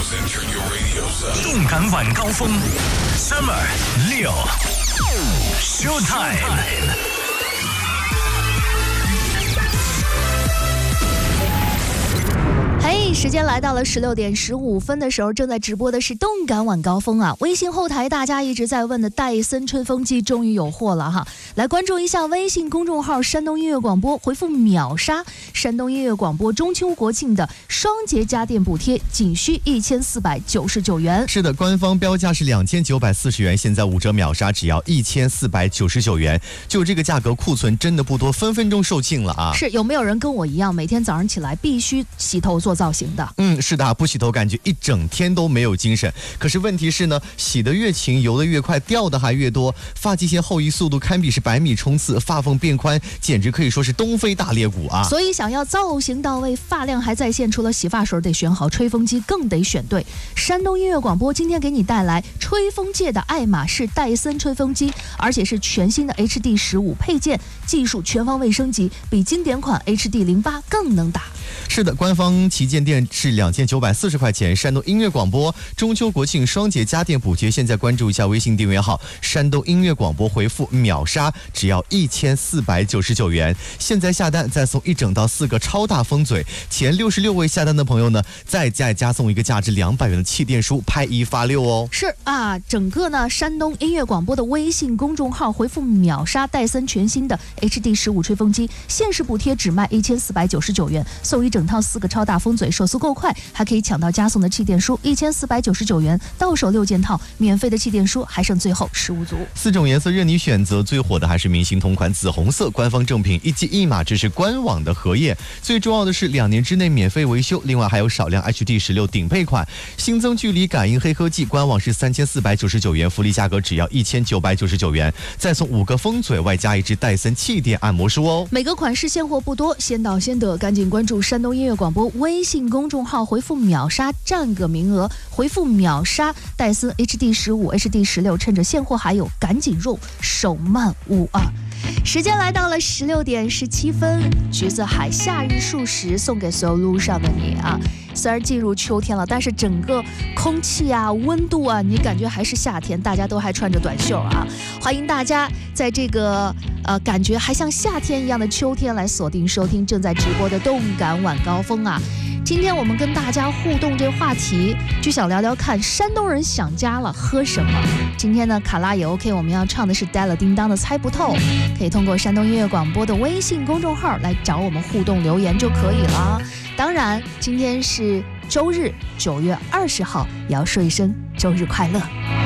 动感晚高峰 Summer 6 Showtime。 时间来到了16点15分的时候，正在直播的是动感晚高峰啊！微信后台大家一直在问的戴森吹风机终于有货了哈！来关注一下微信公众号山东音乐广播，回复秒杀山东音乐广播中秋国庆的双节家电补贴，仅需1499元。 是的，官方标价是2940元，现在5折秒杀只要1499元，就这个价格库存真的不多，分分钟售罄了啊！ 是，有没有人跟我一样，每天早上起来必须洗头做造型的？ 是的，不洗头感觉一整天都没有精神。可是问题是呢，洗得越勤，油得越快，掉的还越多，发际线后移速度堪比是100米冲刺，发缝变宽简直可以说是东非大裂谷啊！ 所以想要造型到位，发量还在线，除了洗发水得选好，吹风机更得选对。山东音乐广播今天给你带来吹风界的爱马仕戴森吹风机，而且是全新的 HD15配件，技术全方位升级，比经典款 HD08更能打。 是的，官方旗舰店是2940块钱。山东音乐广播中秋国庆双节家电补贴，现在关注一下微信订阅号山东音乐广播，回复秒杀只要1499元。现在下单再送1整到4个超大风嘴，前66位下单的朋友呢，再加送一个价值200元的气垫书，拍1发6哦。 是啊，整个呢山东音乐广播的微信公众号回复秒杀戴森全新的 HD15吹风机，限时补贴只卖1499元，送1整套4个超大风嘴，手速够快还可以抢到加送的气垫书1499元，到手6件套，免费的气垫书还剩最后15组 ，4种颜色任你选择，最火的还是明星同款紫红色，官方正品1机1码，这是官网的荷叶。最重要的是2年之内免费维修，另外还有少量 HD16顶配款，新增距离感应黑科技，官网是3499元，福利价格只要1999元，再送5个风嘴，外加1支戴森气垫按摩梳哦。 每个款式现货不多，先到先得，赶紧关注山东音乐广播微信公众号，回复秒杀占个名额，回复秒杀戴森 HD15 HD16，趁着现货还有，赶紧入，手慢无啊！时间来到了16点17分，橘子海夏日数十送给所有路上的你啊！虽然进入秋天了，但是整个空气啊、温度啊，你感觉还是夏天，大家都还穿着短袖啊！欢迎大家在这个感觉还像夏天一样的秋天来锁定收听正在直播的动感晚高峰啊！今天我们跟大家互动这个话题，就想聊聊看山东人想家了喝什么。今天呢，卡拉也 OK， 我们要唱的是带了叮当的猜不透，可以通过山东音乐广播的微信公众号来找我们互动留言就可以了。当然，今天是周日9月20号，也要说一声周日快乐。